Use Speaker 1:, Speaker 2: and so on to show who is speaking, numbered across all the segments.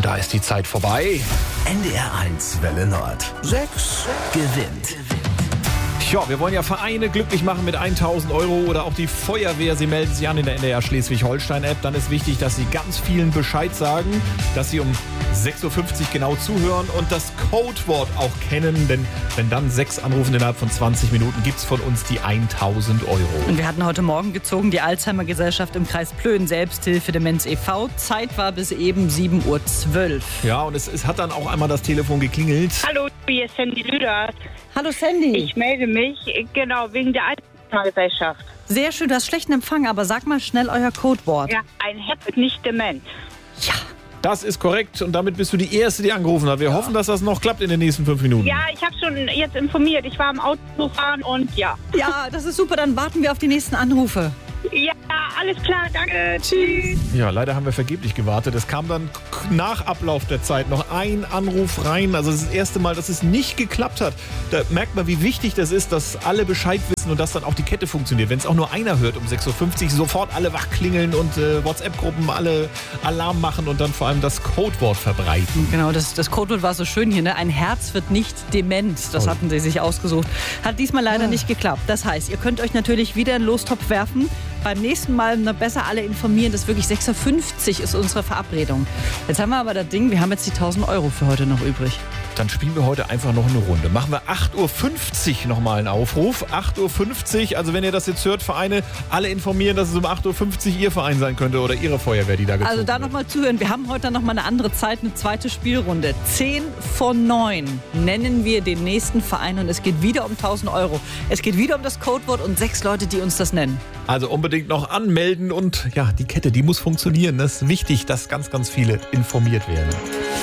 Speaker 1: da ist die Zeit vorbei.
Speaker 2: NDR1 Welle Nord. 6 gewinnt.
Speaker 1: Ja, wir wollen ja Vereine glücklich machen mit 1.000 € oder auch die Feuerwehr. Sie melden sich an in der NDR Schleswig-Holstein-App. Dann ist wichtig, dass Sie ganz vielen Bescheid sagen, dass Sie um 6.50 Uhr genau zuhören und das Codewort auch kennen. Denn wenn dann 6 anrufen innerhalb von 20 Minuten, gibt's von uns die 1.000 €.
Speaker 3: Und wir hatten heute Morgen gezogen die Alzheimer-Gesellschaft im Kreis Plön, Selbsthilfe Demenz e.V. Zeit war bis eben 7.12 Uhr.
Speaker 1: Ja, und es hat dann auch einmal das Telefon geklingelt.
Speaker 4: Hallo, hier ist Sandy Lüders.
Speaker 3: Hallo Sandy.
Speaker 4: Ich melde mich, genau, wegen der Alzheimer-Gesellschaft.
Speaker 3: Sehr schön, du hast schlechten Empfang, aber sag mal schnell euer Codewort.
Speaker 4: Ja, ein Herz wird nicht dement.
Speaker 3: Ja.
Speaker 1: Das ist korrekt und damit bist du die Erste, die angerufen hat. Wir hoffen, dass das noch klappt in den nächsten 5 Minuten.
Speaker 4: Ja, ich habe schon jetzt informiert. Ich war am Autofahren und ja.
Speaker 3: Ja, das ist super, dann warten wir auf die nächsten Anrufe.
Speaker 4: Ja, alles klar, danke. Tschüss.
Speaker 1: Ja, leider haben wir vergeblich gewartet. Es kam dann nach Ablauf der Zeit noch ein Anruf rein. Also das erste Mal, dass es nicht geklappt hat. Da merkt man, wie wichtig das ist, dass alle Bescheid wissen und dass dann auch die Kette funktioniert. Wenn es auch nur einer hört um 6.50 Uhr, sofort alle wach klingeln und WhatsApp-Gruppen alle Alarm machen und dann vor allem das Codewort verbreiten.
Speaker 3: Genau, das Codewort war so schön hier, ne? Ein Herz wird nicht dement. Das hatten sie sich ausgesucht. Hat diesmal leider nicht geklappt. Das heißt, ihr könnt euch natürlich wieder in den Lostopf werfen. Beim nächsten Mal besser alle informieren. Das ist wirklich 6.50 Uhr ist unsere Verabredung. Jetzt haben wir aber das Ding, wir haben jetzt die 1.000 € für heute noch übrig.
Speaker 1: Dann spielen wir heute einfach noch eine Runde. Machen wir 8.50 Uhr nochmal einen Aufruf. 8.50 Uhr, also wenn ihr das jetzt hört, Vereine, alle informieren, dass es um 8.50 Uhr ihr Verein sein könnte oder ihre Feuerwehr, die da gezogen
Speaker 3: Also da nochmal zuhören. Wir haben heute dann nochmal eine andere Zeit, eine zweite Spielrunde. 10 von 9 nennen wir den nächsten Verein und es geht wieder um 1.000 €. Es geht wieder um das Codewort und 6 Leute, die uns das nennen.
Speaker 1: Also unbedingt noch anmelden und ja, die Kette, die muss funktionieren. Das ist wichtig, dass ganz, ganz viele informiert werden.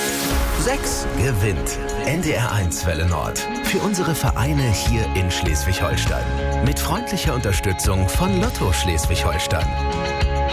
Speaker 2: 6 gewinnt. NDR1 Welle Nord. Für unsere Vereine hier in Schleswig-Holstein. Mit freundlicher Unterstützung von Lotto Schleswig-Holstein.